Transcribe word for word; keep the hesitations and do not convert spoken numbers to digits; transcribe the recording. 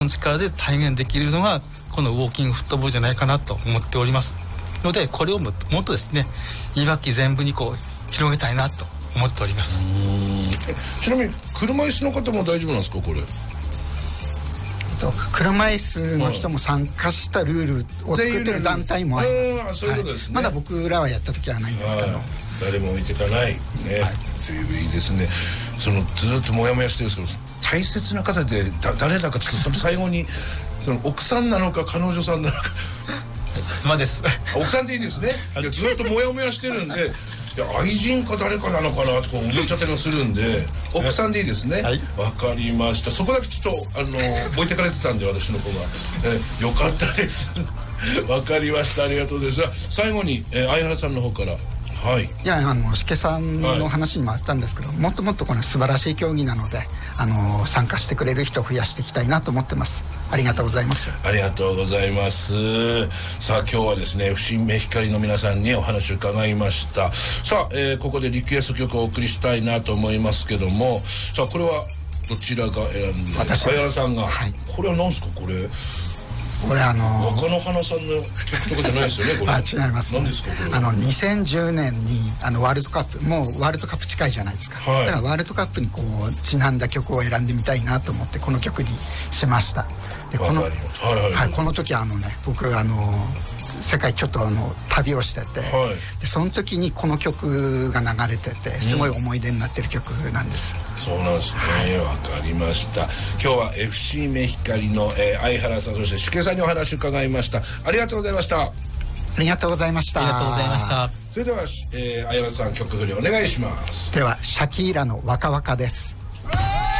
力で体現できるのがこのウォーキングフットボールじゃないかなと思っておりますので、これをもっともっとですねいわき全部にこう広げたいなと思っております。 うーん、ちなみに車椅子の方も大丈夫なんですかこれ？ 車椅子の人も参加したルールを作ってる団体もあります。 あ、そういうことですね、 はい、まだ僕らはやった時はないんですけど、 誰も置いてかないね、はい、といういいですね。そのずっとモヤモヤしてるんですけど、大切な方でだ誰だかちょっとその最後にその奥さんなのか彼女さんなのか妻です。 奥さんでいいですね。いやずっとモヤモヤしてるんで、いや愛人か誰かなのかなとか思っちゃったりもするんで、奥さんでいいですね。わ、はい、かりました。そこだけちょっとあの置いてかれてたんで私の子が、えよかったです。わかりました。ありがとうございます。最後に、えー、相原さんの方から。はい、いやあのしけさんの話にもあったんですけど、はい、もっともっとこの素晴らしい競技なのであの参加してくれる人を増やしていきたいなと思ってます。ありがとうございます。 ありがとうございます。さあ今日はですねエフシー メヒカリの皆さんにお話を伺いました。さあ、えー、ここでリクエスト曲をお送りしたいなと思いますけども、さあこれはどちらが選んで、 私相原さんが、はい、これは何ですかこれ？ これあの若野花さんの曲とかじゃないですよねこれ？ あ、違います。 何ですかこれ？ あのにせんじゅうねんにあのワールドカップ、もうワールドカップ近いじゃないですか、はい、だからワールドカップにこうちなんだ曲を選んでみたいなと思ってこの曲にしました。でこの、はいはいはい、この時あのね僕あの世界ちょっとあの旅をしてて、はい、でその時にこの曲が流れててすごい思い出になってる曲なんです、 うん、そうなんですね。わ、はい、かりました。今日は エフシー メヒカリの、えー、相原さんそしてしけさんにお話を伺いました。ありがとうございました。 ありがとうございました。 ありがとうございました。 それでは、えー、相原さん曲振りお願いします。 ではシャキーラのワカワカです。